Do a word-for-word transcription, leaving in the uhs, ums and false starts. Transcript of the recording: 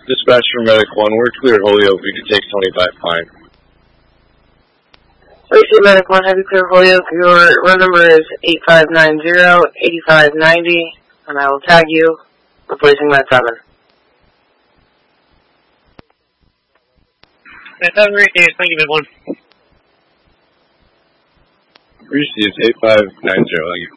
Dispatch from Medic one, we're clear Holyoke, we can take twenty-five Pine. Receive Medic one, heavy clear Holyoke, your run number is eight five nine zero, eight five nine zero, and I will tag you, replacing my seven. That's have a great day, thank you, Med one. Received eight five nine zero, thank you.